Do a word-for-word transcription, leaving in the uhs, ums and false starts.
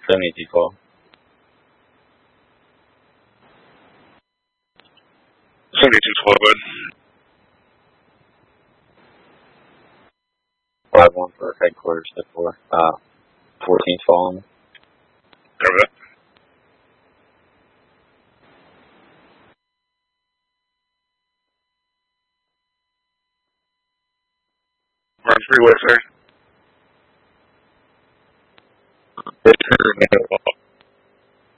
seventy-two twelve. seventy-two twelve, bud. five one for headquarters, step four. Uh, fourteen's following. Cover that. Run freeway, sir.